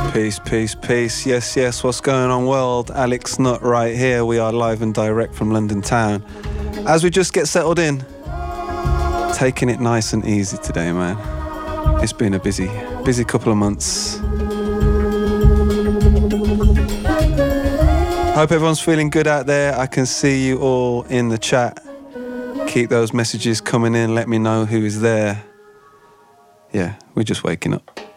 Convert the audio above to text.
Peace, peace, peace. Yes, yes, what's going on, world? Alex Nutt right here. We are live and direct from London town. As we just get settled in, taking it nice and easy today, man. It's been a busy couple of months. Hope everyone's feeling good out there. I can see you all in the chat. Keep those messages coming in. Let me know who is there. Yeah, we're just waking up.